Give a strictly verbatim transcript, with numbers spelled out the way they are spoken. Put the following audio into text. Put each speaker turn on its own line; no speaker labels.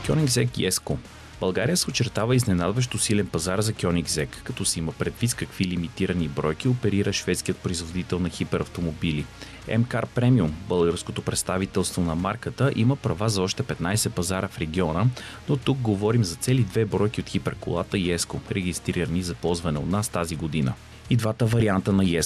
Koenigsegg и Еско. България се очертава изненадващо силен пазар за Koenigsegg, като се има предвид с какви лимитирани бройки оперира шведският производител на хиперавтомобили. М-Car Premium, българското представителство на марката, има права за още петнайсет пазара в региона, но тук говорим за цели две бройки от хиперколата Еско, регистрирани за ползване у нас тази година. И двата варианта на Еско